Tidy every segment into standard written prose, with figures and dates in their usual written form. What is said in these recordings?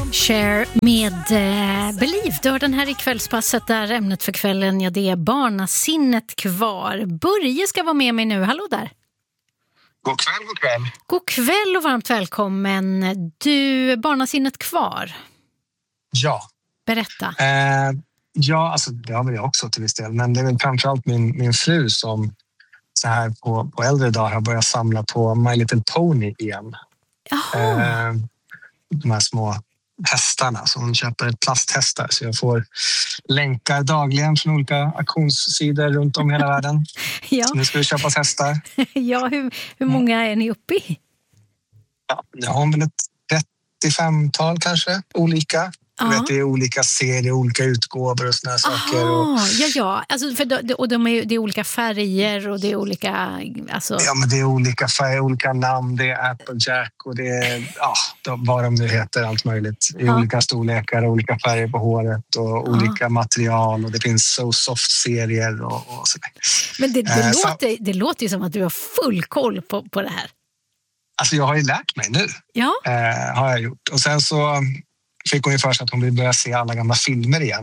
Cher med Believe. Du har den här i kvällspasset där ämnet för kvällen, ja, det är barnasinnet kvar. Börje ska vara med mig nu. Hallå där. God kväll, god kväll. God kväll och varmt välkommen. Du, barnasinnet kvar. Ja. Berätta. Ja, alltså det har väl jag också till viss del. Men det är väl framförallt min fru som så här på äldre dagar har börjat samla på My Little Pony igen. Jaha. De här små hästarna som hon köper plasthästar. Så jag får länkar dagligen från olika auktionssidor runt om hela världen. Ja. Så nu ska vi köpa hästar. Ja, hur många är ni uppe i? Ja, jag har väl ett 35-tal kanske, olika. Jag vet, det är olika serier, olika utgåvor och såna här saker. Ja. Alltså, det är olika färger och det är olika... Alltså... Ja, men det är olika färger, olika namn. Det är Applejack och det är vad de nu heter, allt möjligt. I olika storlekar och olika färger på håret och olika material. Och det finns So Soft-serier och sådär. Men det låter ju som att du har full koll på det här. Alltså jag har ju lärt mig nu. Ja. Har jag gjort. Och sen så fick hon ju för sig att hon vill börja se alla gamla filmer igen.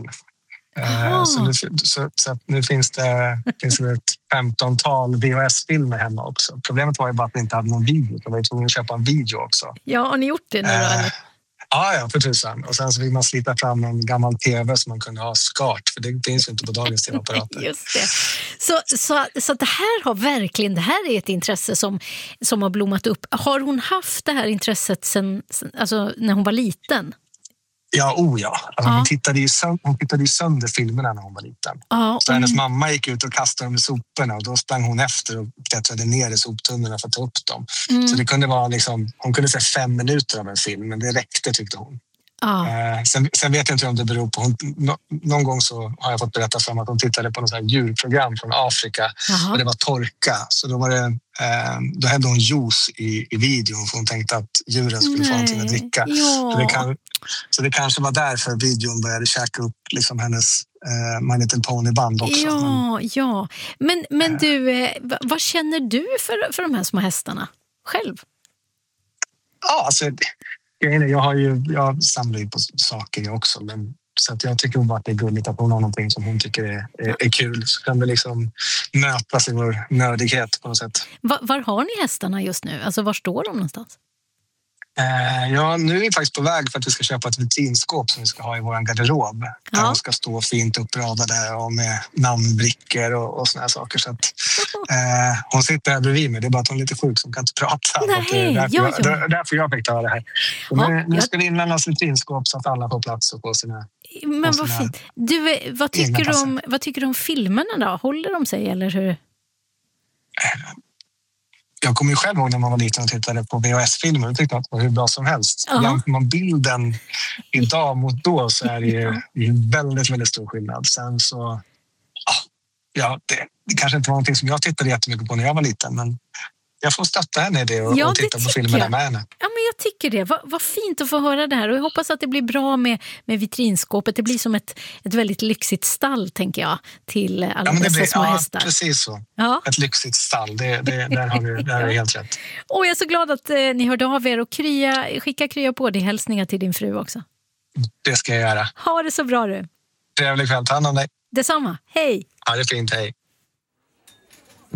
Så nu finns det ett 15-tal VHS-filmer hemma också. Problemet var ju bara att vi inte hade någon video. Så vi var tvungna att köpa en video också. Ja, har ni gjort det nu då? Eller? Ja, för tusan. Och sen så fick man slita fram en gammal tv som man kunde ha skart. För det finns ju inte på dagens tv-apparater. Just det. Så det här har verkligen, det här är ett intresse som har blommat upp. Har hon haft det här intresset sen alltså när hon var liten? Ja. Alltså, hon tittade ju sönder filmerna när hon var liten. Så hennes mamma gick ut och kastade dem i soporna och då sprang hon efter och klättrade ner i soptunnorna för att ta upp dem. Så det kunde vara liksom, hon kunde se 5 minuter av en film, men det räckte tyckte hon. Sen vet jag inte om det beror på någon gång så har jag fått berätta för mig att hon tittade på något sånt här djurprogram från Afrika. Och det var torka, så då var det då hade hon juice i videon för hon tänkte att djuren skulle få någonting att dricka. Så det kanske var därför videon började käka upp liksom hennes My Little Pony-band också. Ja. Men du, vad känner du för de här små hästarna själv? Ja, alltså jag samlar ju på saker jag också, men så att jag tycker bara att det är gulligt att hon har någonting som hon tycker är kul. Så kan vi liksom mötas i vår nördighet på något sätt. Var har ni hästarna just nu? Alltså var står de någonstans? Nu är vi faktiskt på väg för att vi ska köpa ett vitrinskåp som vi ska ha i vår garderob. Där de ska stå fint uppradade och med namnbrickor och såna här saker. Så att, hon sitter här bredvid mig, det är bara att hon är lite sjuk som kan inte prata. Därför jag fick ta det här. Nu ska det inlämnas vitrinskåp så att alla får plats och få sina... Men vad fint. Du, vad tycker du om filmerna då? Håller de sig eller hur? Jag kommer ju själv ihåg när man var liten och tittade på VHS-filmer och tyckte att det var hur bra som helst. Jämför man bilden idag mot då så är det ju väldigt, väldigt stor skillnad. Sen så, det kanske inte var någonting som jag tittade jättemycket på när jag var liten, men jag får stötta henne i det och titta på filmerna med henne. Ja, men jag tycker det. Vad fint att få höra det här. Och jag hoppas att det blir bra med vitrinskåpet. Det blir som ett väldigt lyxigt stall, tänker jag, till alla dessa små hästar. Ja, precis så. Ja. Ett lyxigt stall. Där har vi helt rätt. Och jag är så glad att ni hörde av er och skicka krya på dig hälsningar till din fru också. Det ska jag göra. Ha det så bra du. Trevlig kväll. Ta hand om dig. Detsamma. Hej. Ja, det är fint. Hej.